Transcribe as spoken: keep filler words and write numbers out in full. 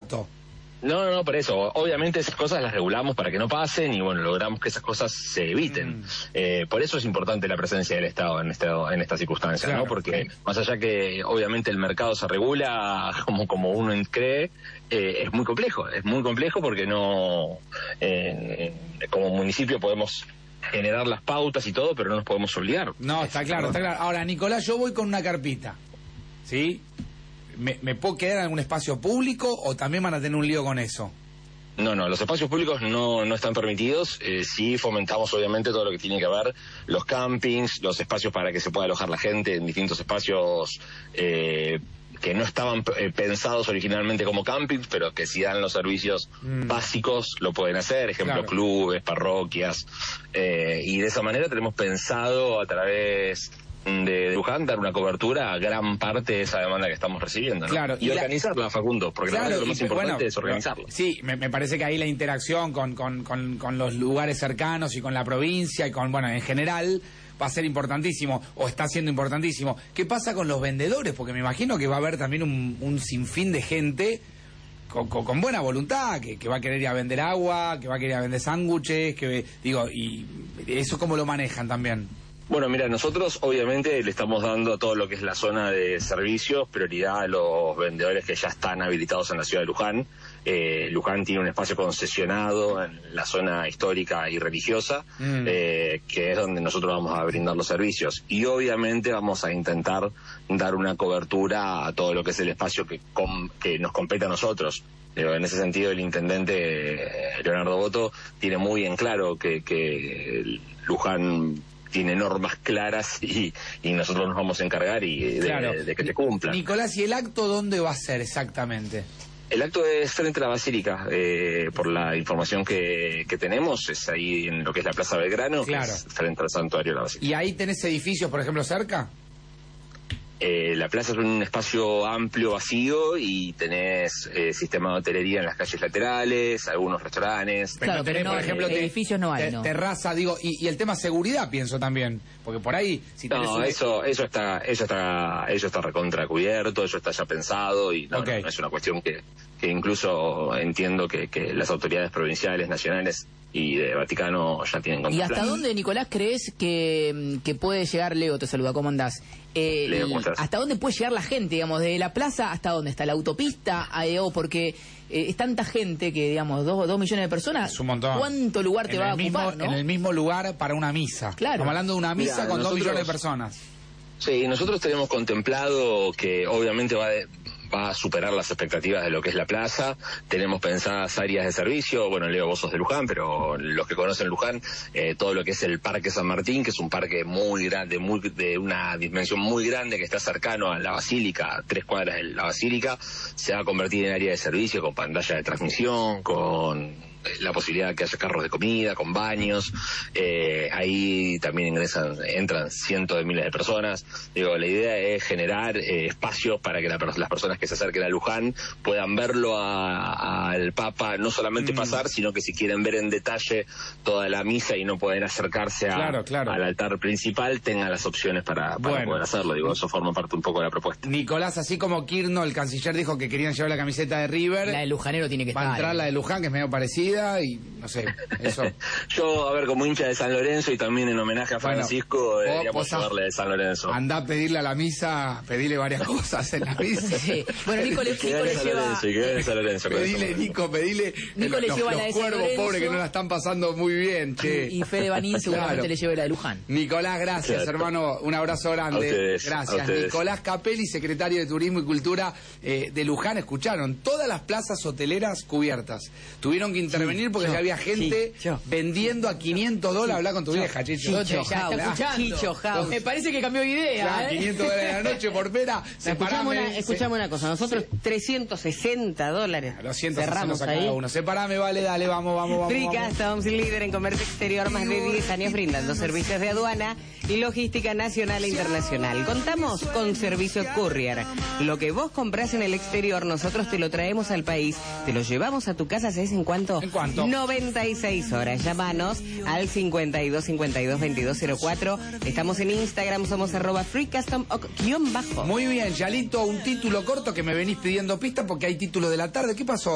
No, no, no, por eso. Obviamente esas cosas las regulamos para que no pasen y, bueno, logramos que esas cosas se eviten. Mm. Eh, por eso es importante la presencia del Estado en, este, en esta circunstancia, claro, ¿no? Porque claro. Más allá que, obviamente, el mercado se regula como, como uno cree, eh, es muy complejo. Es muy complejo porque no... Eh, como municipio podemos generar las pautas y todo, pero no nos podemos obligar. No, está claro, está claro. Ahora, Nicolás, yo voy con una carpita, ¿sí? ¿Me, ¿Me puedo quedar en algún espacio público o también van a tener un lío con eso? No, no, los espacios públicos no, no están permitidos. Eh, sí fomentamos obviamente todo lo que tiene que ver los campings, los espacios para que se pueda alojar la gente en distintos espacios eh, que no estaban eh, pensados originalmente como campings, pero que si dan los servicios mm. básicos lo pueden hacer, ejemplo, claro. Clubes, parroquias, eh, y de esa manera tenemos pensado a través de Luján dar una cobertura a gran parte de esa demanda que estamos recibiendo, ¿no? Claro, y, y organizarla, la... Facundo, porque claro, la lo más y, importante bueno, es organizarla. Sí, me, me parece que ahí la interacción con, con, con, con los lugares cercanos y con la provincia y con, bueno, en general va a ser importantísimo, o está siendo importantísimo. ¿Qué pasa con los vendedores? Porque me imagino que va a haber también un, un sinfín de gente con, con, con buena voluntad, que, que va a querer ir a vender agua, que va a querer ir a vender sándwiches, que digo, y eso cómo lo manejan también. Bueno, mira, nosotros obviamente le estamos dando a todo lo que es la zona de servicios prioridad a los vendedores que ya están habilitados en la ciudad de Luján. Eh, Luján tiene un espacio concesionado en la zona histórica y religiosa, mm. eh, que es donde nosotros vamos a brindar los servicios. Y obviamente vamos a intentar dar una cobertura a todo lo que es el espacio que, com que nos compete a nosotros. Pero en ese sentido el intendente Leonardo Boto tiene muy en claro que, que Luján tiene normas claras y, y nosotros nos vamos a encargar y de, claro. de, de que te cumplan. Nicolás, ¿y el acto dónde va a ser exactamente? El acto es frente a la Basílica, eh, por la información que, que tenemos, es ahí en lo que es la Plaza Belgrano, claro. Que es frente al Santuario de la Basílica. ¿Y ahí tenés edificios, por ejemplo, cerca? Eh, la plaza es un espacio amplio, vacío, y tenés eh, sistema de hotelería en las calles laterales, algunos restaurantes. Pero claro, tenés, pero no, por ejemplo, edificios no hay, te, ¿no? Terraza, digo, y, y el tema seguridad, pienso también, porque por ahí... Si tenés no, un... eso eso está eso está eso está recontra cubierto, eso está ya pensado, y no, okay. no, no es una cuestión que, que incluso entiendo que, que las autoridades provinciales, nacionales y de Vaticano ya tienen contemplado. ¿Y hasta dónde, Nicolás, crees que, que puede llegar? Leo te saluda, ¿cómo andás? Eh, Leo, ¿cómo estás? ¿Hasta dónde puede llegar la gente, digamos, de la plaza hasta dónde? ¿Está la autopista? O porque eh, es tanta gente que, digamos, dos, dos millones de personas, es un montón. ¿Cuánto lugar te en va a mismo, ocupar, ¿no? En el mismo lugar para una misa. Claro. Estamos hablando de una misa Mirá, con nosotros, dos millones de personas. Sí, nosotros tenemos contemplado que obviamente va de... va a superar las expectativas de lo que es la plaza. Tenemos pensadas áreas de servicio. Bueno, Leo, vos sos de Luján, pero los que conocen Luján, eh, todo lo que es el Parque San Martín, que es un parque muy grande, muy de una dimensión muy grande, que está cercano a la Basílica, a tres cuadras de la Basílica, se va a convertir en área de servicio con pantalla de transmisión, con la posibilidad de que haya carros de comida, con baños. Eh, ahí también ingresan, entran cientos de miles de personas. Digo, la idea es generar eh, espacios para que la, las personas que se acerquen a Luján puedan verlo al Papa, no solamente mm. pasar, sino que si quieren ver en detalle toda la misa y no pueden acercarse a, claro, claro. al altar principal, tengan las opciones para, para bueno. poder hacerlo. Digo, eso forma parte un poco de la propuesta. Nicolás, así como Kirno, el canciller, dijo que querían llevar la camiseta de River, la de Lujanero tiene que va estar. Va a entrar ¿eh? la de Luján, que es medio parecida, y no sé, eso. Yo, a ver, como hincha de San Lorenzo y también en homenaje a Francisco, bueno, deberíamos llevarle de San Lorenzo. Andá a pedirle a la misa, pedirle varias cosas en la misa. Sí. Bueno, Nico le, Nico le lleva... Lorenzo, pedile, Nico, pedile Nico el, le los, lleva los la de cuervos San pobres que no la están pasando muy bien, che. Y Fede Banín seguramente claro. le lleva la de Luján. Nicolás, gracias, claro. hermano, un abrazo grande. A ustedes, gracias. a ustedes. Nicolás Capelli, secretario de Turismo y Cultura eh, de Luján. Escucharon, todas las plazas hoteleras cubiertas. Tuvieron que intervenir sí, porque yo, ya había gente sí, vendiendo a quinientos dólares. Habla con tu yo, vieja, Chicho. Chicho, ya está escuchando. Chicho House. Me parece que cambió de idea. Ya, ¿eh? quinientos dólares a la noche por pera. Escuchamos una, escuchamos una cosa. Nosotros sí. trescientos sesenta dólares. Lo siento, cerramos a ahí. cada uno. Separame, vale, dale, vamos, vamos, vamos. Free Customs, líder en comercio exterior, más de diez años brindando servicios de aduana y logística nacional e internacional. Contamos con servicio courier. Lo que vos comprás en el exterior, nosotros te lo traemos al país, te lo llevamos a tu casa, ¿sabés en cuánto? ¿En cuánto? noventa y seis horas. Llámanos al cincuenta y dos, cincuenta y dos, veintidós cero cuatro. Estamos en Instagram, somos arroba free custom guión bajo. Muy bien, Yalito, un título corto que me venís pidiendo pista porque hay título de la tarde. ¿Qué pasó?